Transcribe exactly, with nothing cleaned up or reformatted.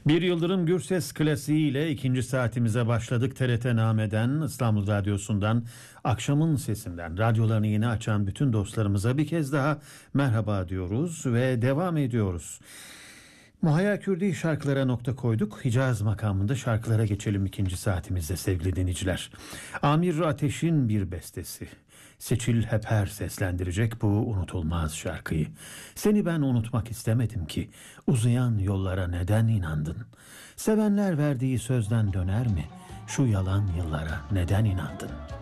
Bir Yıldırım Gürses klasiği ile ikinci saatimize başladık. T R T Name'den, İstanbul Radyosu'ndan, Akşamın Sesinden radyolarını yeni açan bütün dostlarımıza bir kez daha merhaba diyoruz ve devam ediyoruz. Muhayyer Kürdi şarkılara nokta koyduk. Hicaz makamında şarkılara geçelim ikinci saatimizde sevgili dinleyiciler. Amir Ateş'in bir bestesi. Seçil Heper seslendirecek bu unutulmaz şarkıyı. Seni ben unutmak istemedim ki, uzayan yollara neden inandın? Sevenler verdiği sözden döner mi? Şu yalan yıllara neden inandın?